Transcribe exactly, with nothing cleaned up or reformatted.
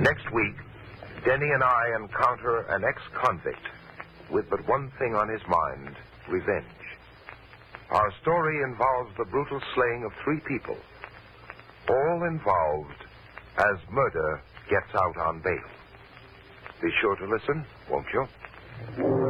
Next week, Denny and I encounter an ex-convict with but one thing on his mind, revenge. Our story involves the brutal slaying of three people, all involved as murder gets out on bail. Be sure to listen, won't you?